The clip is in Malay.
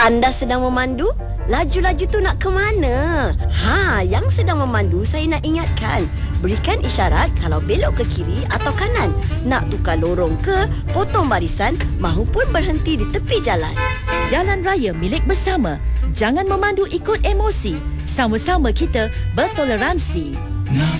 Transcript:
Anda sedang memandu? Laju-laju tu nak ke mana? Yang sedang memandu saya nak ingatkan. Berikan isyarat kalau belok ke kiri atau kanan. Nak tukar lorong ke, potong barisan mahupun berhenti di tepi jalan. Jalan raya milik bersama. Jangan memandu ikut emosi. Sama-sama kita bertoleransi.